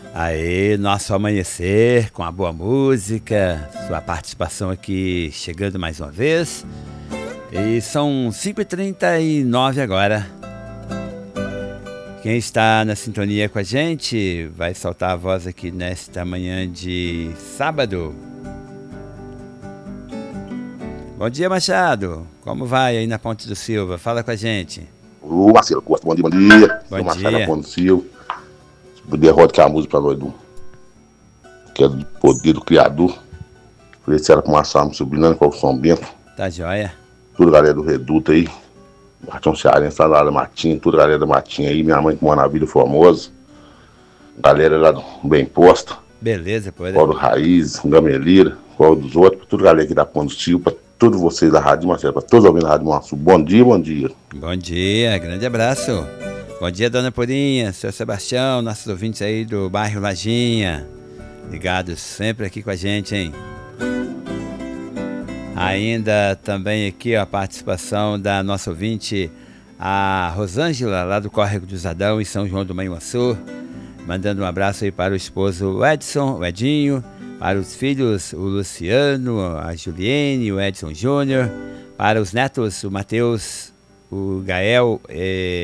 Aí, nosso amanhecer com a boa música, sua participação aqui chegando mais uma vez. E são 5h39 agora. Quem está na sintonia com a gente vai soltar a voz aqui nesta manhã de sábado. Bom dia, Machado. Como vai aí na Ponte do Silva? Fala com a gente. Ô, Marcelo Costa, bom dia, bom dia. Bom Machado dia. da Ponte do Silva. Se puder, roda que é a música pra nós, que é do poder do Criador. Oferecer ela com uma salva subindo com o São Bento. Tá joia? Toda a galera do Reduto aí. Martão Cearense, lá da Matinha, toda a galera da Matinha aí. Minha mãe que mora na Vila Formosa. Galera lá do Bem Posta. Beleza, pô. Paulo Raiz, Gameleira, qual dos outros, pra toda a galera aqui da Ponte do Silva, pra todos vocês da Rádio Marcelo, pra todos ouvindo da Rádio Marcelo. Bom dia, bom dia. Bom dia, grande abraço. Bom dia, dona Purinha, seu Sebastião, nossos ouvintes aí do bairro Lajinha. Ligados sempre aqui com a gente, hein? Ainda também aqui ó, a participação da nossa ouvinte, a Rosângela, lá do Córrego do Zadão, em São João do Manhuaçu. Mandando um abraço aí para o esposo Edson, o Edinho, para os filhos, o Luciano, a Juliene, o Edson Júnior, para os netos, o Matheus, o Gael